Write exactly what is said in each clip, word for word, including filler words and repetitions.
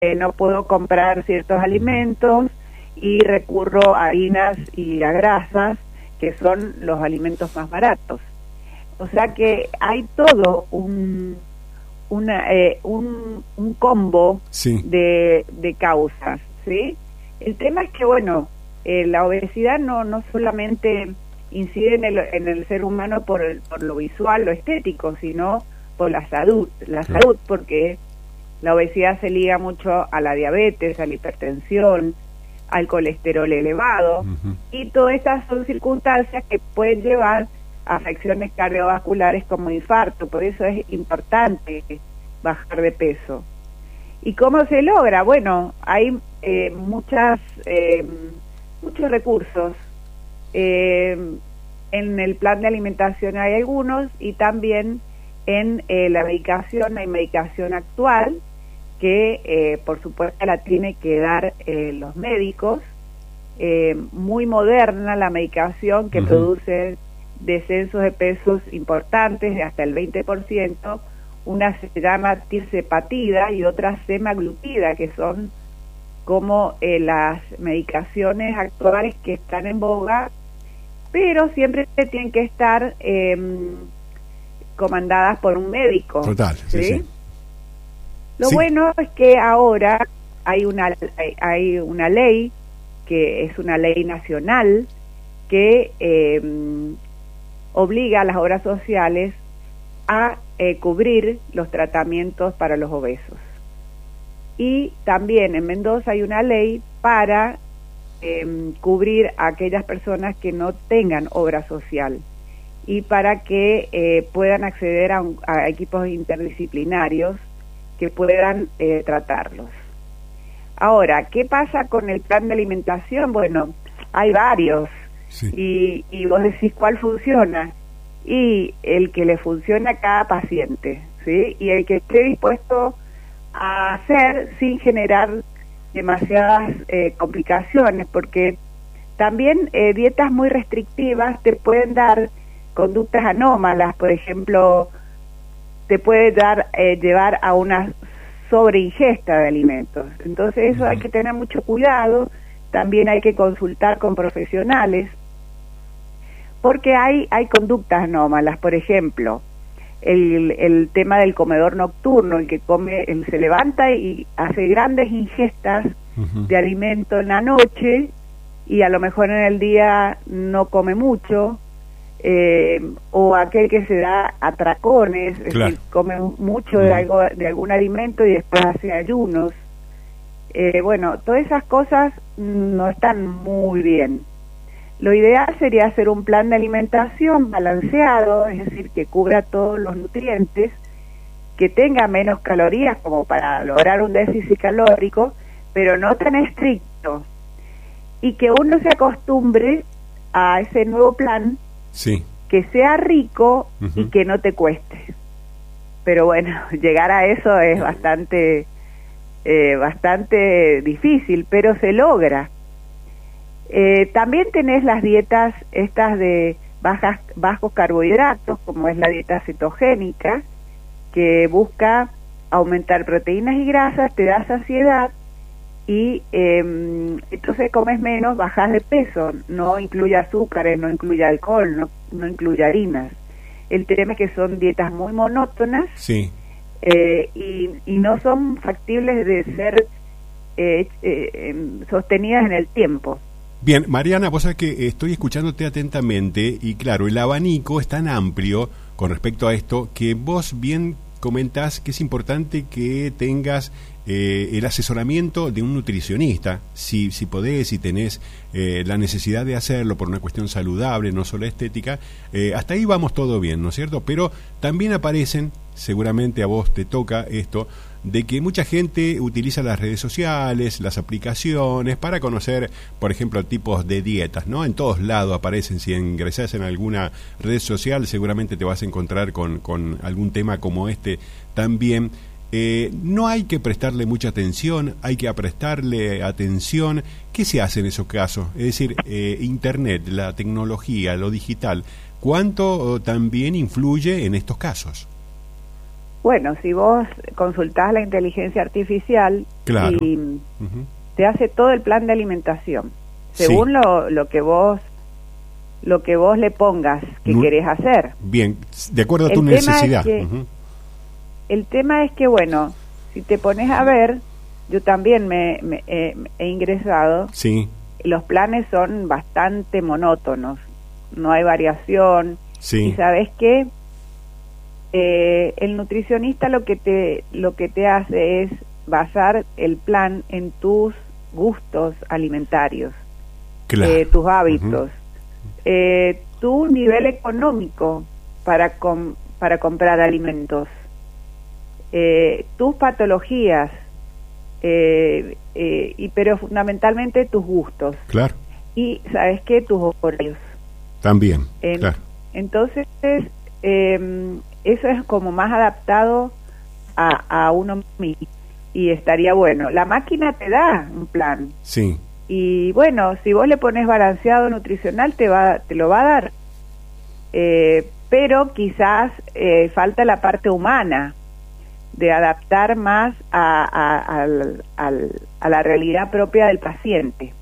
eh, no puedo comprar ciertos alimentos y recurro a harinas y a grasas, que son los alimentos más baratos. O sea que hay todo un una, eh, un, un combo sí. de, de causas, ¿sí? El tema es que, bueno, eh, la obesidad no, no solamente incide en el, en el ser humano por, el, por lo visual, lo estético, sino por la salud, la sí. salud, porque la obesidad se liga mucho a la diabetes, a la hipertensión, al colesterol elevado, uh-huh. y todas estas son circunstancias que pueden llevar a afecciones cardiovasculares como infarto. Por eso es importante bajar de peso. ¿Y cómo se logra? Bueno, hay eh, muchas eh, muchos recursos. Eh, en el plan de alimentación hay algunos, y también en eh, la medicación hay medicación actual que eh, por supuesto la tiene que dar eh, los médicos, eh, muy moderna la medicación que uh-huh. produce descensos de pesos importantes de hasta el veinte por ciento. Una se llama tirzepatida y otra semaglutida, que son como eh, las medicaciones actuales que están en boga, pero siempre tienen que estar eh, comandadas por un médico. Total, sí, ¿sí? sí. Lo sí. bueno es que ahora hay una hay, hay una ley, que es una ley nacional, que eh, obliga a las obras sociales a eh, cubrir los tratamientos para los obesos. Y también en Mendoza hay una ley para eh, cubrir a aquellas personas que no tengan obra social, y para que eh, puedan acceder a, un, a equipos interdisciplinarios que puedan eh, tratarlos. Ahora, ¿qué pasa con el plan de alimentación? Bueno, hay varios, sí. y, y vos decís cuál funciona, y el que le funciona a cada paciente, ¿sí? Y el que esté dispuesto a hacer sin generar demasiadas eh, complicaciones, porque también eh, dietas muy restrictivas te pueden dar conductas anómalas. Por ejemplo, te puede dar eh, llevar a una sobreingesta de alimentos. Entonces eso hay que tener mucho cuidado. También hay que consultar con profesionales, porque hay hay conductas anómalas. Por ejemplo, el, el tema del comedor nocturno, el que come, el se levanta y hace grandes ingestas uh-huh. de alimento en la noche, y a lo mejor en el día no come mucho. Eh, o aquel que se da atracones, claro. es decir, come mucho de algo, de algún alimento y después hace ayunos. Eh, bueno, todas esas cosas no están muy bien. Lo ideal sería hacer un plan de alimentación balanceado, es decir, que cubra todos los nutrientes, que tenga menos calorías como para lograr un déficit calórico, pero no tan estricto, y que uno se acostumbre a ese nuevo plan. Sí. Que sea rico uh-huh. y que no te cueste. Pero bueno, llegar a eso es bastante eh, bastante difícil, pero se logra. Eh, también tenés las dietas estas de bajas bajos carbohidratos, como es la dieta cetogénica, que busca aumentar proteínas y grasas, te da saciedad, y eh, entonces comes menos, bajas de peso, no incluye azúcares, no incluye alcohol, no, no incluye harinas. El tema es que son dietas muy monótonas, sí. eh, y, y no son factibles de ser eh, eh, sostenidas en el tiempo. Bien, Mariana, vos sabés que estoy escuchándote atentamente, y claro, el abanico es tan amplio con respecto a esto, que vos bien comentás que es importante que tengas eh, el asesoramiento de un nutricionista, si, si podés, si tenés eh, la necesidad de hacerlo por una cuestión saludable, no solo estética, eh, hasta ahí vamos todo bien, ¿no es cierto? Pero también aparecen, seguramente a vos te toca esto, de que mucha gente utiliza las redes sociales, las aplicaciones, para conocer, por ejemplo, tipos de dietas, ¿no? En todos lados aparecen. Si ingresás en alguna red social, seguramente te vas a encontrar con, con algún tema como este también. Eh, no hay que prestarle mucha atención, hay que prestarle atención. ¿Qué se hace en esos casos? Es decir, eh, Internet, la tecnología, lo digital, ¿cuánto también influye en estos casos? Bueno, si vos consultás la inteligencia artificial claro. y uh-huh. te hace todo el plan de alimentación, según sí. lo, lo que vos lo que vos le pongas que no, querés hacer. Bien, de acuerdo a tu el necesidad. Tema es que, uh-huh. El tema es que, bueno, si te pones a ver, yo también me, me eh, he ingresado, sí. los planes son bastante monótonos, no hay variación, sí. y ¿sabes qué? Eh, el nutricionista lo que te lo que te hace es basar el plan en tus gustos alimentarios, claro. eh, tus hábitos, uh-huh. eh, tu nivel económico para com para comprar alimentos, eh, tus patologías, eh, eh, y pero fundamentalmente tus gustos. Claro. Y ¿sabes qué? Tus horarios. También, en, claro. Entonces, eh, eso es como más adaptado a, a uno mismo y estaría bueno. La máquina te da un plan. Sí. Y bueno, si vos le pones balanceado nutricional, te va, te lo va a dar. Eh, pero quizás eh, falta la parte humana de adaptar más a, a, a, a, a la realidad propia del paciente.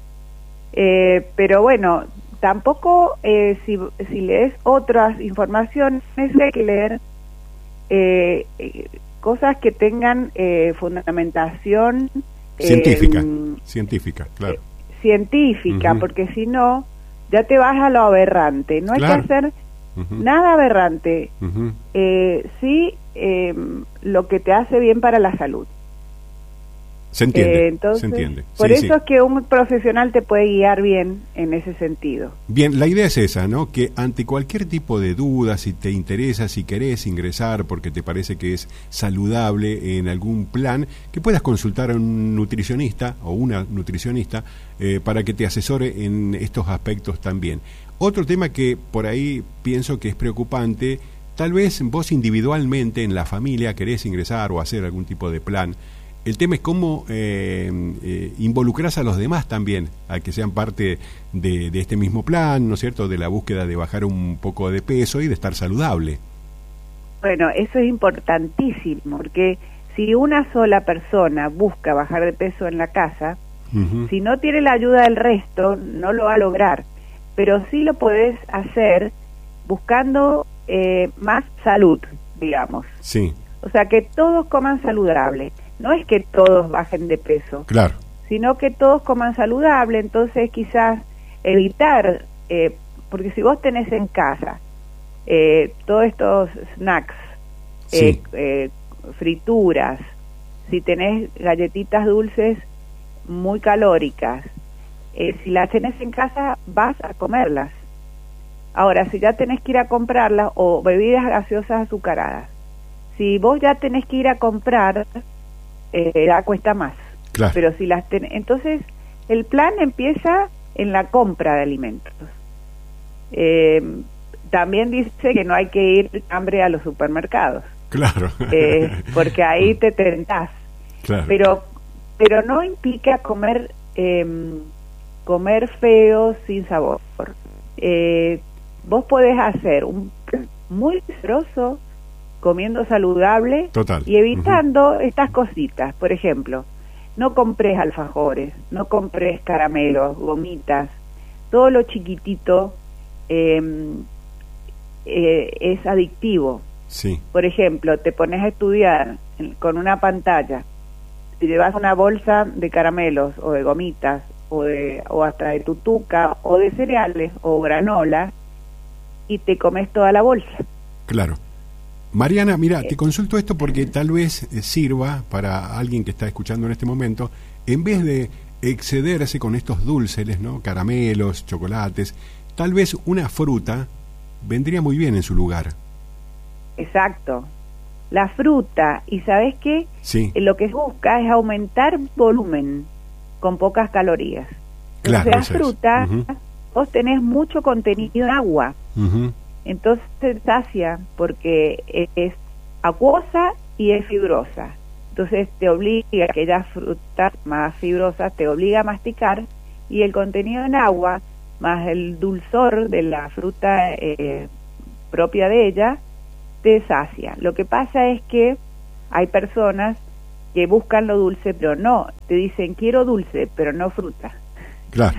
Eh, pero bueno, tampoco eh, si, si lees otras informaciones hay que leer eh, eh, cosas que tengan eh, fundamentación científica, eh, científica, claro. Eh, científica, uh-huh. porque si no, ya te vas a lo aberrante. No claro. hay que hacer uh-huh. nada aberrante, uh-huh. eh, sí eh, lo que te hace bien para la salud. Se entiende, eh, entonces, se entiende. Por sí, eso sí. es que un profesional te puede guiar bien en ese sentido. Bien, la idea es esa, ¿no? Que ante cualquier tipo de duda, si te interesa, si querés ingresar porque te parece que es saludable en algún plan, que puedas consultar a un nutricionista o una nutricionista eh, para que te asesore en estos aspectos también. Otro tema que por ahí pienso que es preocupante, tal vez vos individualmente en la familia querés ingresar o hacer algún tipo de plan. El tema es cómo eh, eh, involucrás a los demás también, a que sean parte de, de este mismo plan, ¿no es cierto?, de la búsqueda de bajar un poco de peso y de estar saludable. Bueno, eso es importantísimo, porque si una sola persona busca bajar de peso en la casa, uh-huh. si no tiene la ayuda del resto, no lo va a lograr. Pero sí lo podés hacer buscando eh, más salud, digamos. Sí. O sea, que todos coman saludable. No es que todos bajen de peso, claro, sino que todos coman saludable. Entonces quizás evitar, eh, porque si vos tenés en casa eh, todos estos snacks, sí. eh, eh, frituras, si tenés galletitas dulces muy calóricas, eh, si las tenés en casa vas a comerlas. Ahora, si ya tenés que ir a comprarlas, o bebidas gaseosas azucaradas, si vos ya tenés que ir a comprar, Eh, ya cuesta más, claro. Pero si las ten... entonces el plan empieza en la compra de alimentos. Eh, también dice que no hay que ir hambre a los supermercados, claro, eh, porque ahí te tentás, claro. pero pero no implica comer eh, comer feo sin sabor. Eh, vos podés hacer un plan muy sabroso comiendo saludable. Total. Y evitando uh-huh. estas cositas. Por ejemplo, no compres alfajores, no compres caramelos, gomitas, todo lo chiquitito eh, eh, es adictivo. Sí. Por ejemplo, te pones a estudiar en, con una pantalla, te llevas una bolsa de caramelos o de gomitas o de o hasta de tutuca o de cereales o granola y te comes toda la bolsa. Claro. Mariana, mira, te consulto esto porque tal vez sirva para alguien que está escuchando en este momento, en vez de excederse con estos dulces, ¿no?, caramelos, chocolates, tal vez una fruta vendría muy bien en su lugar. Exacto. La fruta, y ¿sabes qué? Sí. Lo que se busca es aumentar volumen con pocas calorías. Claro, Entonces, la fruta, uh-huh. vos tenés mucho contenido en agua. Uh-huh. Entonces se sacia porque es acuosa y es fibrosa. Entonces te obliga, aquellas frutas más fibrosas te obliga a masticar, y el contenido en agua más el dulzor de la fruta eh, propia de ella te sacia. Lo que pasa es que hay personas que buscan lo dulce, pero no, te dicen quiero dulce, pero no fruta. Claro.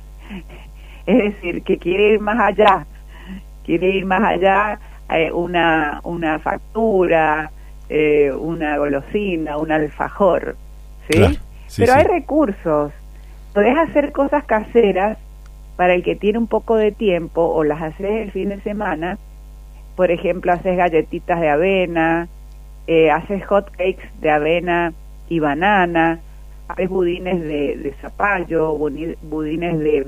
Es decir, que quiere ir más allá, quiere ir más allá, eh, una, una factura, eh, una golosina, un alfajor, ¿sí? Claro, sí, pero sí. hay recursos, podés hacer cosas caseras para el que tiene un poco de tiempo, o las haces el fin de semana. Por ejemplo, haces galletitas de avena, eh, haces hot cakes de avena y banana, haces budines de, de zapallo, budines de,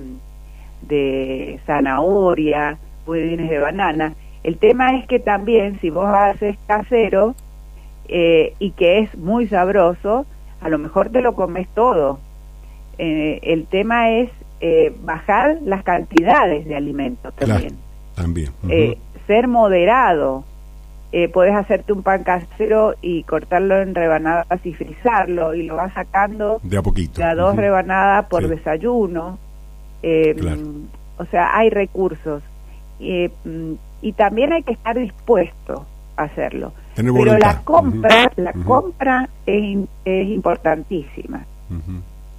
de zanahoria, budines de banana. El tema es que también, si vos haces casero, eh, y que es muy sabroso, a lo mejor te lo comes todo. Eh, el tema es eh, bajar las cantidades de alimentos también. Claro, también. Uh-huh. eh, ser moderado. Eh, podés hacerte un pan casero y cortarlo en rebanadas y frizarlo, y lo vas sacando de a poquito, de a dos uh-huh. rebanadas por sí. desayuno. Eh, claro. O sea, hay recursos. Eh, y también hay que estar dispuesto a hacerlo. Tener Pero voluntad. la compra, uh-huh. la uh-huh. compra es, es importantísima. Uh-huh.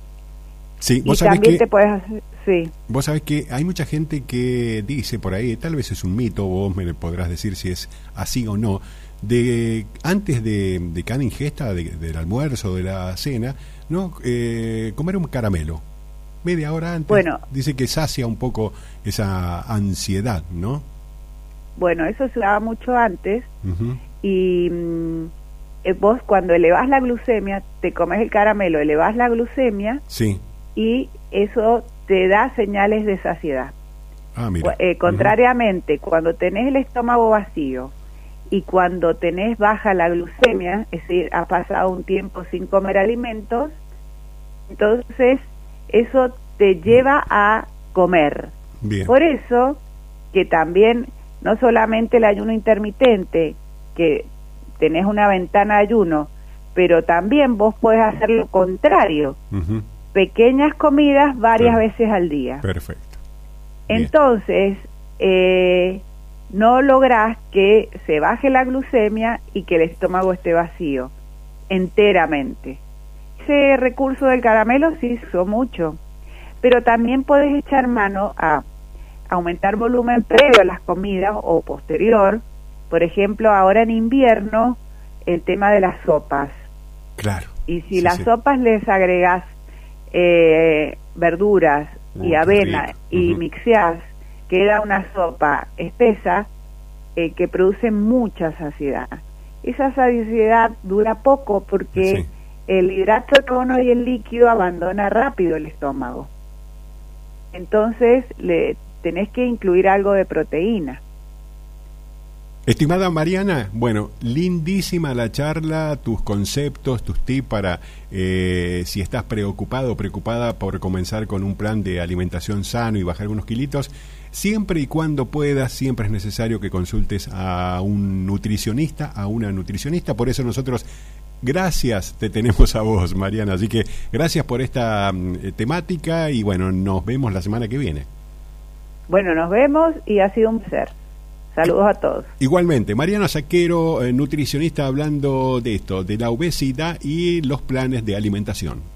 Sí, y vos sabés también que, te puedes hacer, sí. Vos sabés que hay mucha gente que dice por ahí, tal vez es un mito, vos me podrás decir si es así o no, de antes de, de cada ingesta, de, del almuerzo, de la cena, no eh, comer un caramelo. Media hora antes, bueno, dice que sacia un poco esa ansiedad, ¿no? Bueno, eso se daba mucho antes, uh-huh. y eh, vos cuando elevás la glucemia, te comes el caramelo, elevás la glucemia, sí. y eso te da señales de saciedad. Ah, mira. Eh, contrariamente, uh-huh. cuando tenés el estómago vacío y cuando tenés baja la glucemia, es decir, has pasado un tiempo sin comer alimentos, entonces eso te lleva a comer. Bien. Por eso que también, no solamente el ayuno intermitente, que tenés una ventana de ayuno, pero también vos podés hacer lo contrario. Uh-huh. Pequeñas comidas varias Perfecto. veces al día. Perfecto. Entonces, eh, no lográs que se baje la glucemia y que el estómago esté vacío enteramente. Ese recurso del caramelo sí se usó mucho, pero también podés echar mano a aumentar volumen previo a las comidas o posterior. Por ejemplo, ahora en invierno, el tema de las sopas. Claro. Y si sí, las sí. sopas les agregás eh, verduras uh, y avena y uh-huh. mixeás, queda una sopa espesa eh, que produce mucha saciedad. Esa saciedad dura poco porque sí. el hidrato de carbono y el líquido abandona rápido el estómago. Entonces le tenés que incluir algo de proteína. Estimada Mariana, bueno, lindísima la charla, tus conceptos, tus tips para eh, si estás preocupado o preocupada por comenzar con un plan de alimentación sano y bajar algunos kilitos, siempre y cuando puedas, siempre es necesario que consultes a un nutricionista, a una nutricionista, por eso nosotros, gracias, te tenemos a vos, Mariana, así que gracias por esta um, temática y bueno, nos vemos la semana que viene. Bueno, nos vemos y ha sido un placer. Saludos a todos. Igualmente, Mariana Saquero, eh, nutricionista, hablando de esto, de la obesidad y los planes de alimentación.